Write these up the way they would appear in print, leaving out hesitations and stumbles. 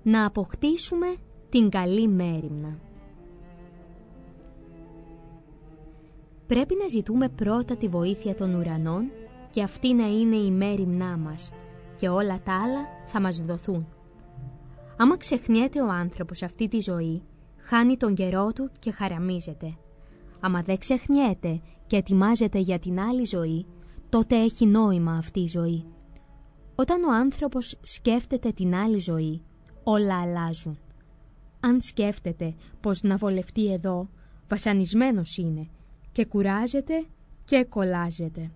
να αποκτήσουμε την καλή μέριμνα. Πρέπει να ζητούμε πρώτα τη βοήθεια των ουρανών και αυτή να είναι η μέριμνά μας και όλα τα άλλα θα μας δοθούν. Άμα ξεχνιέται ο άνθρωπος αυτή τη ζωή, χάνει τον καιρό του και χαραμίζεται. Άμα δεν ξεχνιέται και ετοιμάζεται για την άλλη ζωή, τότε έχει νόημα αυτή η ζωή. Όταν ο άνθρωπος σκέφτεται την άλλη ζωή, όλα αλλάζουν. Αν σκέφτεται πως να βολευτεί εδώ, βασανισμένος είναι και κουράζεται και κολλάζεται.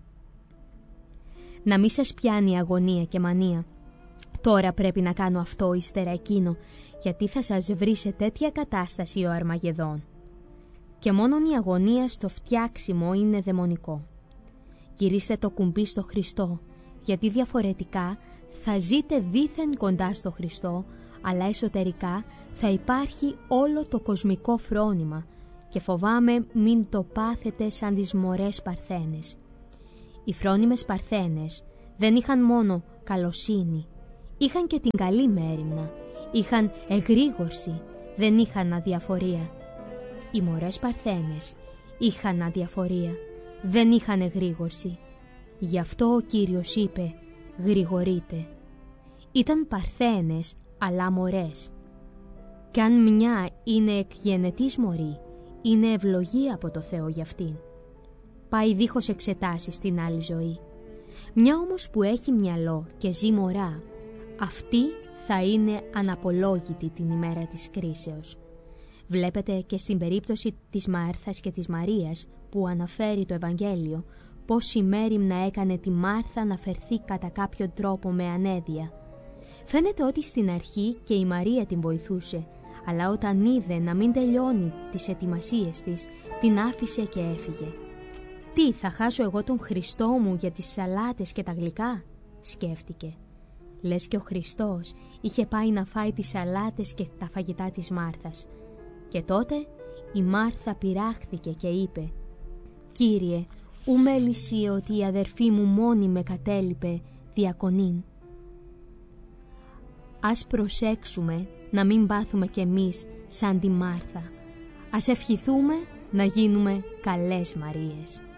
Να μην σας πιάνει αγωνία και μανία. Τώρα πρέπει να κάνω αυτό, ύστερα εκείνο, γιατί θα σας βρει σε τέτοια κατάσταση ο Αρμαγεδόν. Και μόνον η αγωνία στο φτιάξιμο είναι δαιμονικό. Γυρίστε το κουμπί στο Χριστό, γιατί διαφορετικά θα ζείτε δήθεν κοντά στο Χριστό, αλλά εσωτερικά θα υπάρχει όλο το κοσμικό φρόνημα και φοβάμαι μην το πάθετε σαν τις μωρές παρθένες. Οι φρόνιμες παρθένες δεν είχαν μόνο καλοσύνη, είχαν και την καλή μέριμνα, είχαν εγρήγορση, δεν είχαν αδιαφορία. Οι μωρές παρθένες είχαν αδιαφορία, δεν είχαν εγρήγορση. Γι' αυτό ο Κύριος είπε «Γρηγορείτε». Ήταν παρθένες αλλά μωρές. Κι αν μια είναι εκγενετής μωρή, είναι ευλογία από το Θεό για αυτήν. Πάει δίχως εξετάσεις στην άλλη ζωή. Μια όμως που έχει μυαλό και ζει μωρά, αυτή θα είναι αναπολόγητη την ημέρα της κρίσεως. Βλέπετε και στην περίπτωση της Μάρθας και της Μαρίας που αναφέρει το Ευαγγέλιο, πως η μέριμνα έκανε τη Μάρθα να φερθεί κατά κάποιο τρόπο με ανέδεια. Φαίνεται ότι στην αρχή και η Μαρία την βοηθούσε, αλλά όταν είδε να μην τελειώνει τις ετοιμασίες της, την άφησε και έφυγε. «Τι, θα χάσω εγώ τον Χριστό μου για τις σαλάτες και τα γλυκά?» σκέφτηκε. Λες και ο Χριστός είχε πάει να φάει τις σαλάτες και τα φαγητά της Μάρθας. Και τότε η Μάρθα πειράχθηκε και είπε «Κύριε, ου μέλησιε ότι η αδερφή μου μόνη με κατέλειπε διακονήν». Ας προσέξουμε να μην πάθουμε κι εμείς σαν τη Μάρθα. Ας ευχηθούμε να γίνουμε καλές Μαρίες.